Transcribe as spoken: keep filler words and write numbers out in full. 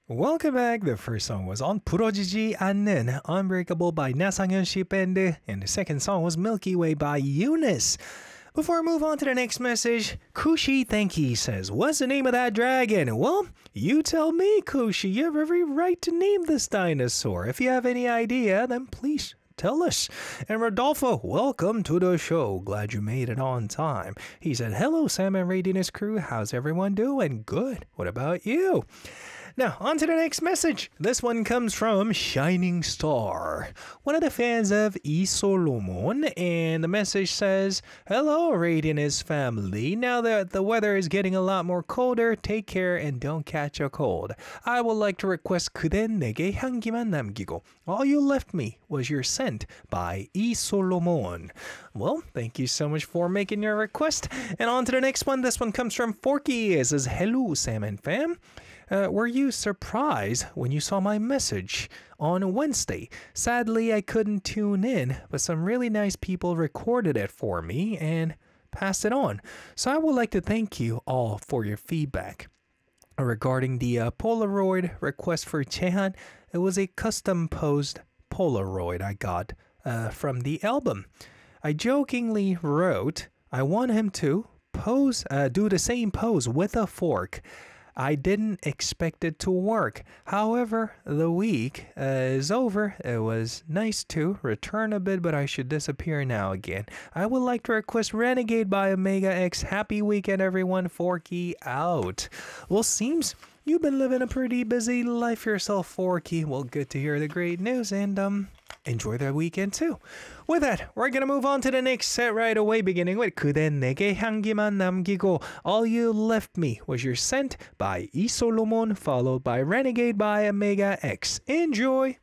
Welcome back. The first song was on 부러지지 않는 Unbreakable by 나상현 씨 밴드, and the second song was Milky Way by Eunice. Before I move on to the next message, Kushi Thanky says, what's the name of that dragon? Well, you tell me, Kushi. You have every right to name this dinosaur. If you have any idea, then please tell us. And Rodolfo, welcome to the show. Glad you made it on time. He said, hello, Sam and Radianus crew. How's everyone doing? Good. What about you? Now, on to the next message. This one comes from Shining Star, one of the fans of E Solomon, and the message says, hello, Radianus family. Now that the weather is getting a lot more colder, take care and don't catch a cold. I would like to request 그댄 내게 향기만 남기고. All you left me was your scent by E Solomon. Well, thank you so much for making your request. And on to the next one. This one comes from Forky. It says, hello, Sam and fam. Uh, were you surprised when you saw my message on Wednesday? Sadly, I couldn't tune in, but some really nice people recorded it for me and passed it on. So I would like to thank you all for your feedback. Regarding the uh, Polaroid request for Chehan, it was a custom posed Polaroid I got uh, from the album. I jokingly wrote, I want him to pose, uh, do the same pose with a fork. I didn't expect it to work. However, the week uh, is over. It was nice to return a bit, but I should disappear now again. I would like to request Renegade by Omega X. Happy weekend, everyone. Forky out. Well, seems you've been living a pretty busy life yourself, Forky. Well, good to hear the great news, and um, enjoy that weekend too. With that, we're gonna move on to the next set right away, beginning with 그댄 내게 향기만 남기고. All you left me was your scent by E Solomon, followed by Renegade by Omega X. Enjoy!